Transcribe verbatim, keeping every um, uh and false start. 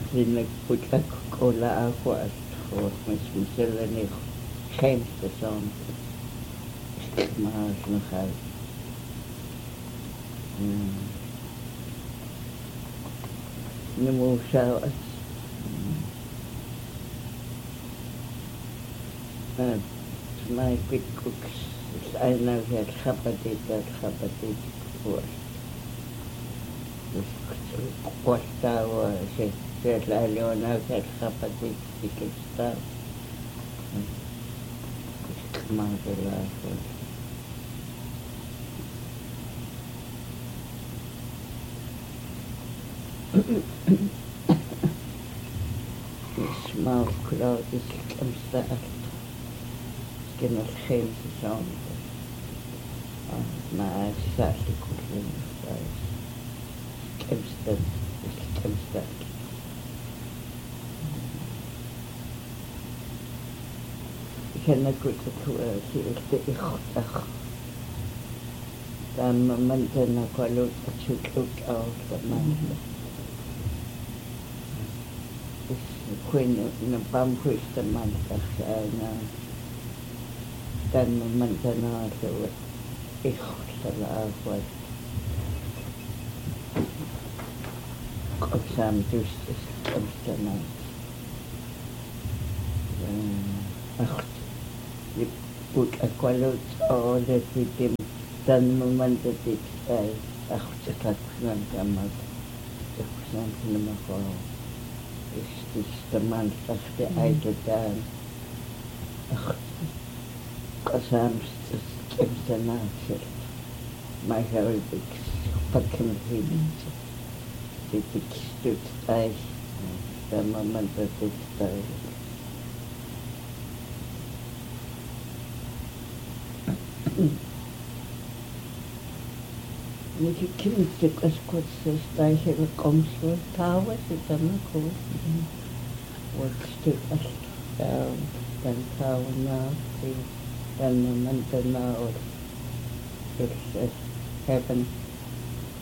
Sinagputlakuk'ula'awa asqhuqmismisalani qhemstason iqmaasnajal nimusawat maipikuks ainavjat qhapatitat qhapatitkua kuastawa setlalionavjat qhapatitkikista iqmaasalaajwa Small crowd is kemstaat kenal kemstaat maar saali kullin kemstaat kemstaat كنا كنت في اختخ تم من تنا قالوا تشوك أو تمام كوين نبام كويس تمام أنا تم من تنا سوى إخت الأول قسم جوستس قسم أخت يبوك أقولت أولد في تم من تدك أي أخت كاتنا كمان أخت كنا قالوا استمان تحت أيدان أخت قسم كم سنة صرت ما جاوبك فكر فيني تدك استوت أي تمام من تدك أي Niki kimsik askutsas taihil komsul tawa si tamako. Wakstuk as taw dan taw na si dan naman tanaw. It's heaven.